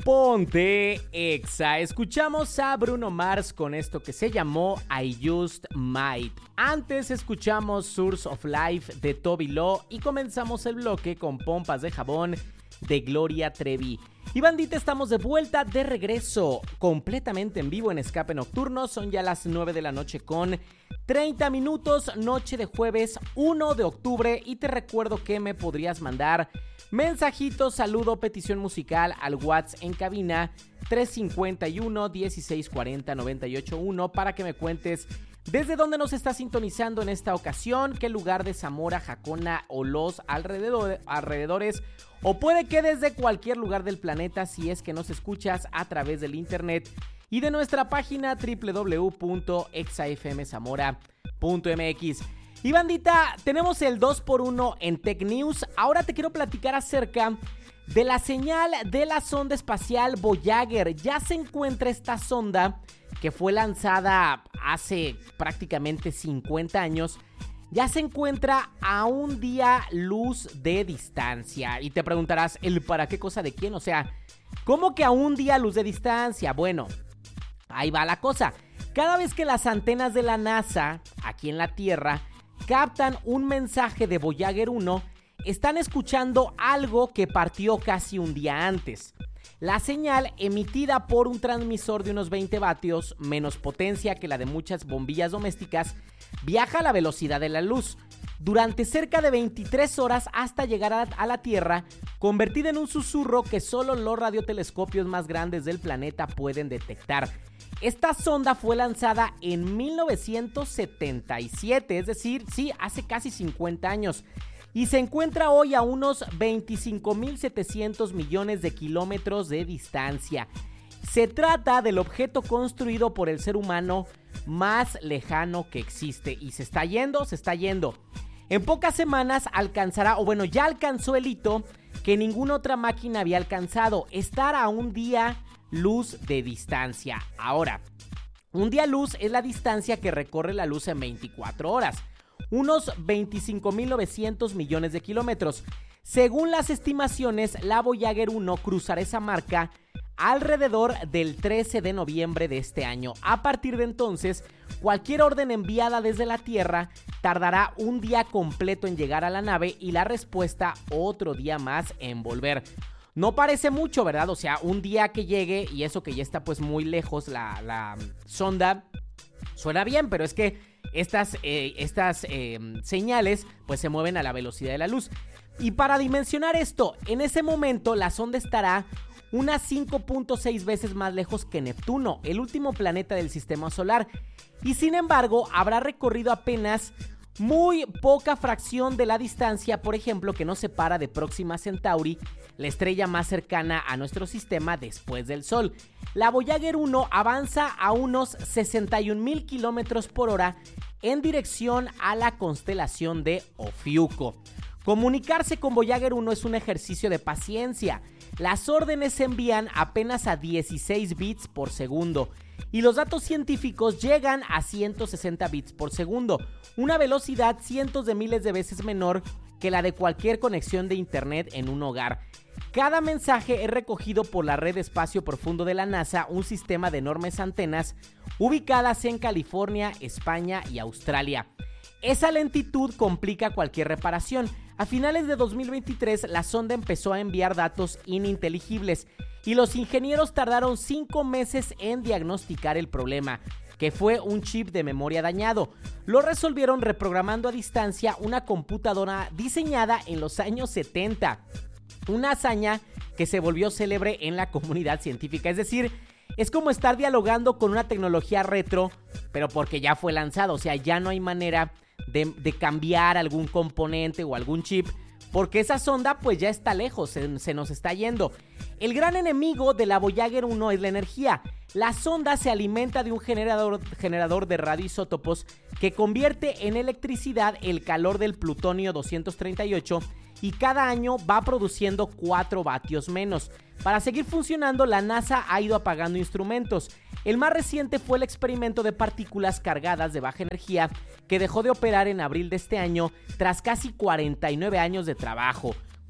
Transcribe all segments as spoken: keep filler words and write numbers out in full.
Ponte Exa. Escuchamos a Bruno Mars con esto que se llamó I Just Might. Antes escuchamos Source of Life de Toby Law y comenzamos el bloque con Pompas de Jabón de Gloria Trevi. Y bandita, estamos de vuelta, de regreso, completamente en vivo en Escape Nocturno. Son ya las nueve de la noche con treinta minutos, noche de jueves uno de octubre. Y te recuerdo que me podrías mandar mensajito, saludo, petición musical al WhatsApp en cabina tres cinco uno, dieciséis cuarenta, noventa y ocho uno para que me cuentes desde dónde nos estás sintonizando en esta ocasión, qué lugar de Zamora, Jacona o los alrededor, alrededores, o puede que desde cualquier lugar del planeta si es que nos escuchas a través del internet y de nuestra página doble u doble u doble u punto exa f m zamora punto m x. Y bandita, tenemos el dos por uno en Tech News. Ahora te quiero platicar acerca de la señal de la sonda espacial Voyager. Ya se encuentra esta sonda que fue lanzada hace prácticamente cincuenta años. Ya se encuentra a un día luz de distancia. Y te preguntarás, ¿el para qué cosa de quién? O sea, ¿cómo que a un día luz de distancia? Bueno, ahí va la cosa. Cada vez que las antenas de la NASA, aquí en la Tierra, captan un mensaje de Voyager uno, están escuchando algo que partió casi un día antes. La señal, emitida por un transmisor de unos veinte vatios, menos potencia que la de muchas bombillas domésticas, viaja a la velocidad de la luz durante cerca de veintitrés horas hasta llegar a, a la Tierra, convertida en un susurro que solo los radiotelescopios más grandes del planeta pueden detectar. Esta sonda fue lanzada en mil novecientos setenta y siete, es decir, sí, hace casi cincuenta años. Y se encuentra hoy a unos veinticinco mil setecientos millones de kilómetros de distancia. Se trata del objeto construido por el ser humano más lejano que existe. Y se está yendo, se está yendo. En pocas semanas alcanzará, o bueno, ya alcanzó el hito que ninguna otra máquina había alcanzado: estar a un día luz de distancia. Ahora, un día luz es la distancia que recorre la luz en veinticuatro horas. Unos veinticinco mil novecientos millones de kilómetros. Según las estimaciones, la Voyager uno cruzará esa marca alrededor del trece de noviembre de este año. A partir de entonces, cualquier orden enviada desde la Tierra tardará un día completo en llegar a la nave y la respuesta otro día más en volver. No parece mucho, ¿verdad? O sea, un día que llegue y eso que ya está pues muy lejos la, la sonda, suena bien, pero es que Estas, eh, estas eh, señales pues se mueven a la velocidad de la luz. Y para dimensionar esto, en ese momento la sonda estará unas cinco punto seis veces más lejos que Neptuno, el último planeta del sistema solar. Y sin embargo, habrá recorrido apenas muy poca fracción de la distancia, por ejemplo, que nos separa de Próxima Centauri, la estrella más cercana a nuestro sistema después del Sol. La Voyager uno avanza a unos sesenta y un mil kilómetros por hora en dirección a la constelación de Ofiuco. Comunicarse con Voyager uno es un ejercicio de paciencia. Las órdenes se envían apenas a dieciséis bits por segundo y los datos científicos llegan a ciento sesenta bits por segundo, una velocidad cientos de miles de veces menor que la de cualquier conexión de internet en un hogar. Cada mensaje es recogido por la red de espacio profundo de la NASA, un sistema de enormes antenas ubicadas en California, España y Australia. Esa lentitud complica cualquier reparación. A finales de dos mil veintitrés, la sonda empezó a enviar datos ininteligibles y los ingenieros tardaron cinco meses en diagnosticar el problema, que fue un chip de memoria dañado. Lo resolvieron reprogramando a distancia una computadora diseñada en los años setenta. Una hazaña que se volvió célebre en la comunidad científica. Es decir, es como estar dialogando con una tecnología retro, pero porque ya fue lanzado. O sea, ya no hay manera de, de cambiar algún componente o algún chip, porque esa sonda pues ya está lejos, se, se nos está yendo. El gran enemigo de la Voyager uno es la energía. La sonda se alimenta de un generador, generador de radioisótopos que convierte en electricidad el calor del plutonio doscientos treinta y ocho y cada año va produciendo cuatro vatios menos. Para seguir funcionando, la NASA ha ido apagando instrumentos. El más reciente fue el experimento de partículas cargadas de baja energía que dejó de operar en abril de este año tras casi cuarenta y nueve años de trabajo.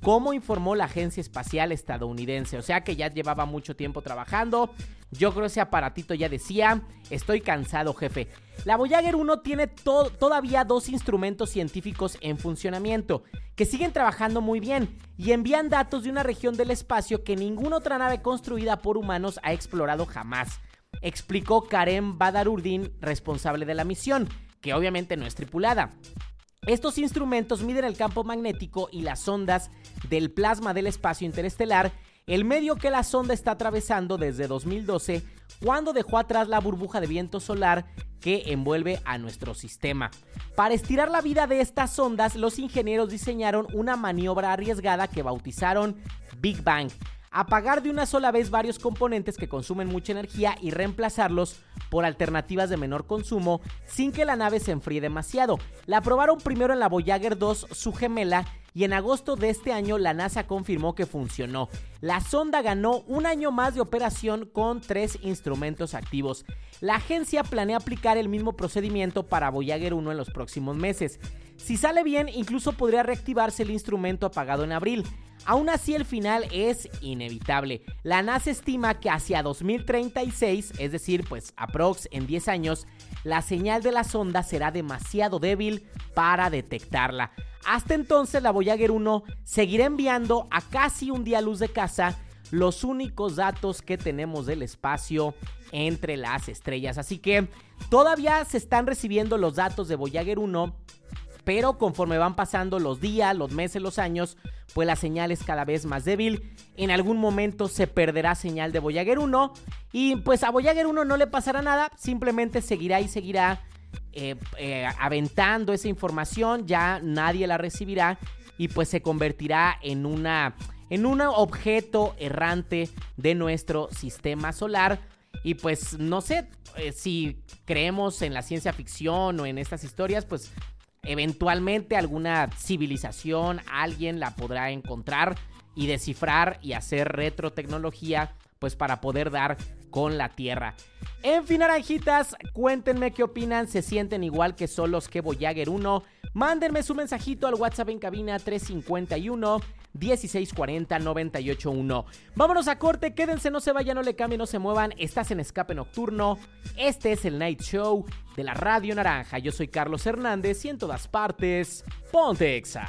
como informó la agencia espacial estadounidense. O sea que ya llevaba mucho tiempo trabajando. Yo creo que ese aparatito ya decía: estoy cansado, jefe. La Voyager uno tiene to- todavía dos instrumentos científicos en funcionamiento que siguen trabajando muy bien y envían datos de una región del espacio que ninguna otra nave construida por humanos ha explorado jamás, explicó Karen Badarudin, responsable de la misión, que obviamente no es tripulada. Estos instrumentos miden el campo magnético y las ondas del plasma del espacio interestelar, el medio que la sonda está atravesando desde dos mil doce, cuando dejó atrás la burbuja de viento solar que envuelve a nuestro sistema. Para estirar la vida de estas ondas, los ingenieros diseñaron una maniobra arriesgada que bautizaron Big Bang: apagar de una sola vez varios componentes que consumen mucha energía y reemplazarlos por alternativas de menor consumo sin que la nave se enfríe demasiado. La probaron primero en la Voyager dos, su gemela, y en agosto de este año la NASA confirmó que funcionó. La sonda ganó un año más de operación con tres instrumentos activos. La agencia planea aplicar el mismo procedimiento para Voyager uno en los próximos meses. Si sale bien, incluso podría reactivarse el instrumento apagado en abril. Aún así, el final es inevitable. La NASA estima que hacia dos mil treinta y seis, es decir, pues aprox en diez años, la señal de la sonda será demasiado débil para detectarla. Hasta entonces, la Voyager uno seguirá enviando a casi un día luz de casa los únicos datos que tenemos del espacio entre las estrellas. Así que todavía se están recibiendo los datos de Voyager uno, pero conforme van pasando los días, los meses, los años, pues la señal es cada vez más débil. En algún momento se perderá señal de Voyager uno y pues a Voyager uno no le pasará nada, simplemente seguirá y seguirá eh, eh, aventando esa información, ya nadie la recibirá y pues se convertirá en una en un objeto errante de nuestro sistema solar. Y pues no sé eh, si creemos en la ciencia ficción o en estas historias, pues eventualmente alguna civilización, alguien la podrá encontrar y descifrar y hacer retrotecnología pues para poder dar con la Tierra. En fin, naranjitas, cuéntenme qué opinan, se sienten igual que solos que Voyager uno. Mándenme su mensajito al WhatsApp en cabina tres cinco uno, dieciséis cuarenta, noventa y ocho uno. Vámonos a corte, quédense, no se vayan, no le cambien, no se muevan. Estás en Escape Nocturno. Este es el Night Show de la Radio Naranja. Yo soy Carlos Hernández y en todas partes, ponte Exa.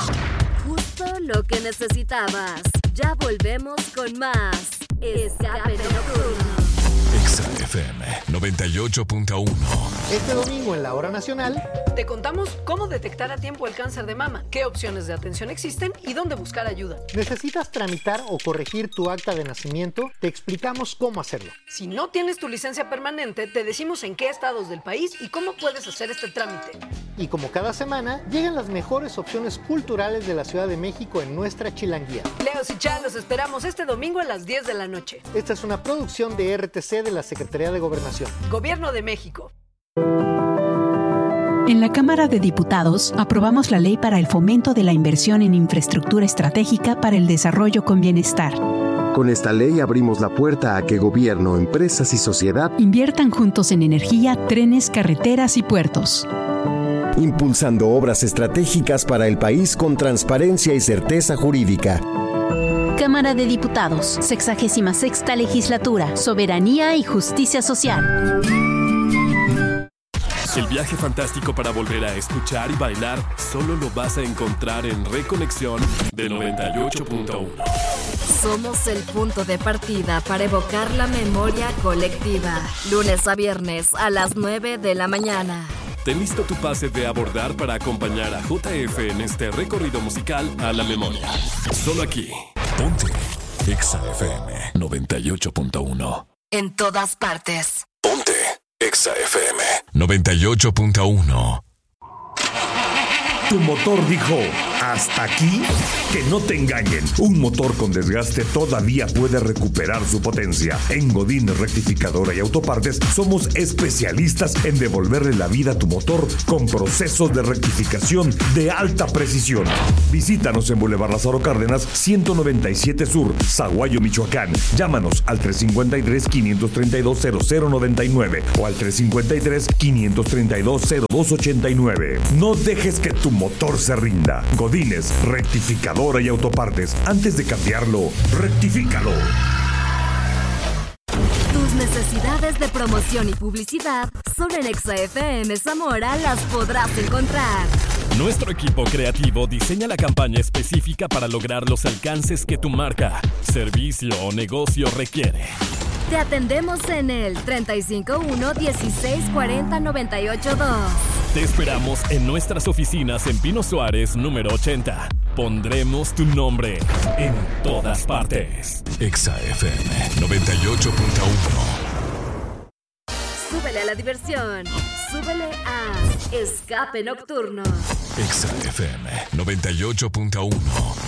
Justo lo que necesitabas. Ya volvemos con más Escape Nocturno. Exa F M noventa y ocho punto uno. Este domingo en la Hora Nacional te contamos cómo detectar a tiempo el cáncer de mama, qué opciones de atención existen y dónde buscar ayuda. ¿Necesitas tramitar o corregir tu acta de nacimiento? Te explicamos cómo hacerlo. Si no tienes tu licencia permanente, te decimos en qué estados del país y cómo puedes hacer este trámite. Y como cada semana, llegan las mejores opciones culturales de la Ciudad de México en nuestra chilanguía. Leos y Chá, los esperamos este domingo a las diez de la noche. Esta es una producción de R T C de la Secretaría de Gobernación. Gobierno de México. En la Cámara de Diputados aprobamos la Ley para el Fomento de la Inversión en Infraestructura Estratégica para el Desarrollo con Bienestar. Con esta ley abrimos la puerta a que gobierno, empresas y sociedad inviertan juntos en energía, trenes, carreteras y puertos, impulsando obras estratégicas para el país con transparencia y certeza jurídica. Cámara de Diputados, sexagésima sexta Legislatura, Soberanía y Justicia Social. El viaje fantástico para volver a escuchar y bailar solo lo vas a encontrar en Reconexión de noventa y ocho punto uno. Somos el punto de partida para evocar la memoria colectiva. Lunes a viernes a las nueve de la mañana. Ten listo tu pase de abordar para acompañar a J F en este recorrido musical a la memoria. Solo aquí. Ponte Exa F M noventa y ocho punto uno. En todas partes. Ponte Exa F M noventa y ocho punto uno. Tu motor dijo, ¿hasta aquí? Que no te engañen. Un motor con desgaste todavía puede recuperar su potencia. En Godín Rectificadora y Autopartes somos especialistas en devolverle la vida a tu motor con procesos de rectificación de alta precisión. Visítanos en Boulevard Lázaro Cárdenas, ciento noventa y siete Sur, Zaguayo, Michoacán. Llámanos al tres cinco tres, cinco tres dos, cero cero nueve nueve o al tres cinco tres, cinco tres dos, cero dos ocho nueve. No dejes que tu motor se rinda. Godín Godínez, rectificadora y autopartes. Antes de cambiarlo, rectifícalo. Tus necesidades de promoción y publicidad solo en Exa F M Zamora las podrás encontrar. Nuestro equipo creativo diseña la campaña específica para lograr los alcances que tu marca, servicio o negocio requiere. Te atendemos en el treinta y cinco uno, dieciséis cuarenta, noventa y ocho dos. Te esperamos en nuestras oficinas en Pino Suárez, número ochenta. Pondremos tu nombre en todas partes. Exa F M noventa y ocho punto uno. Súbele a la diversión. Súbele a Escape Nocturno. Exa F M noventa y ocho punto uno.